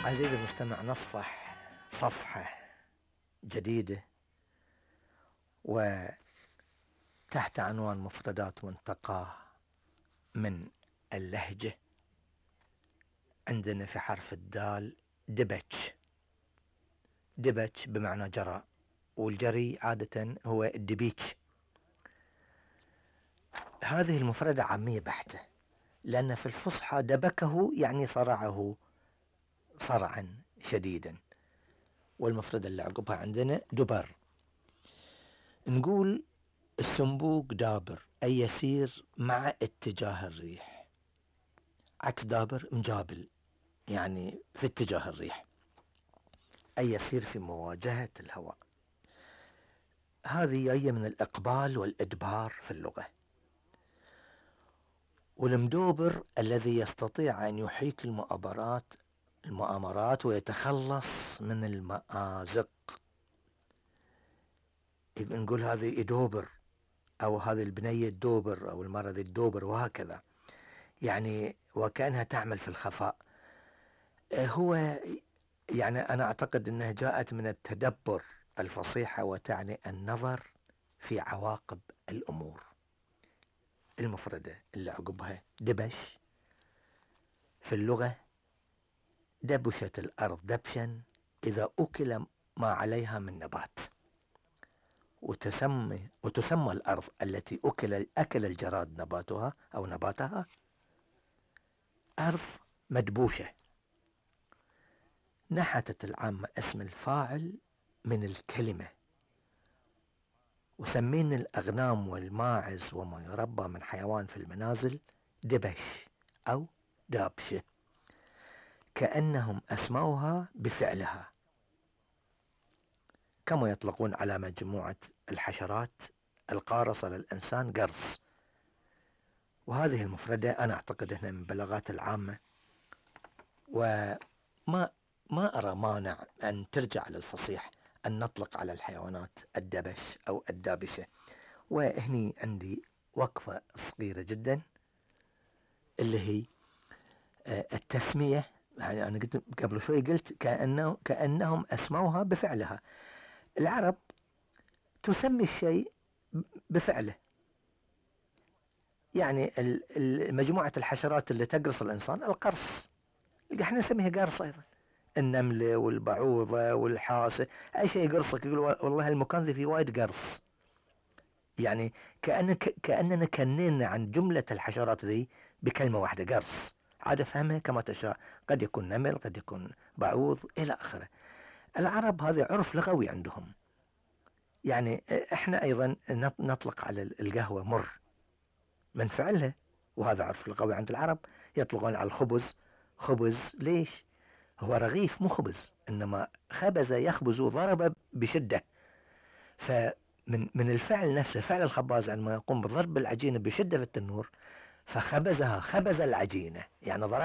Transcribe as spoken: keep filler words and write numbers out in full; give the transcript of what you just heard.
عزيزي المستمع، نصفح صفحة جديدة وتحت عنوان مفردات منتقاة من اللهجة. عندنا في حرف الدال دبج. دبج بمعنى جرى، والجري عادة هو الدبيج. هذه المفردة عامية بحتة، لأن في الفصحى دبكه يعني صرعه صرعا شديدا. والمفردة اللي عقبها عندنا دبر. نقول السنبوق دابر، أي يسير مع اتجاه الريح. عكس دابر مجابل، يعني في اتجاه الريح، أي يسير في مواجهة الهواء. هذه جاية من الإقبال والإدبار في اللغة. والمدوبر الذي يستطيع أن يحيك المؤامرات المؤامرات ويتخلص من المآزق. نقول هذه يدوبر، أو هذه البنية الدوبر، أو المرأة ذي الدوبر، وهكذا، يعني وكأنها تعمل في الخفاء. هو يعني أنا أعتقد أنها جاءت من التدبر الفصيحة، وتعني النظر في عواقب الأمور. المفردة اللي عقبها دبش في اللغة دبشت الأرض دبشا إذا أكل ما عليها من نبات. وتسمى, وتسمى الأرض التي أكل, أكل الجراد نباتها أو نباتها أرض مدبوشة. نحتت العامة اسم الفاعل من الكلمة، وسمين الأغنام والماعز وما يربى من حيوان في المنازل دبش أو دابشة، كأنهم أسموها بفعلها، كما يطلقون على مجموعة الحشرات القارصة للإنسان قرص. وهذه المفردة أنا أعتقد أنها من بلاغات العامة، وما ما أرى مانع أن ترجع للفصيح أن نطلق على الحيوانات الدبش أو الدابشة. وهني عندي وقفة صغيرة جدا اللي هي التسمية. يعني أنا قلت قبل شوي قلت كأنه كأنهم أسموها بفعلها. العرب تسمي الشيء بفعله، يعني مجموعة الحشرات اللي تقرص الإنسان القرص، احنا نسميها قرص أيضا. النملة والبعوضة والحاسة، أي شيء يقرصك يقول والله المكان ذي فيه وايد قرص. يعني كأن كأننا كنينا عن جملة الحشرات ذي بكلمة واحدة قرص. عاد افهمها كما تشاء، قد يكون نمل، قد يكون بعوض، إلى آخره. العرب هذا عرف لغوي عندهم. يعني احنا أيضا نطلق على القهوة مر من فعلها، وهذا عرف لغوي عند العرب. يطلقون على الخبز خبز. ليش؟ هو رغيف مو خبز، إنما خبز يخبز ضرب بشدة. فمن من الفعل نفسه، فعل الخباز عندما يقوم بضرب العجينة بشدة في التنور، فخبزها خبز العجينة، يعني ضرب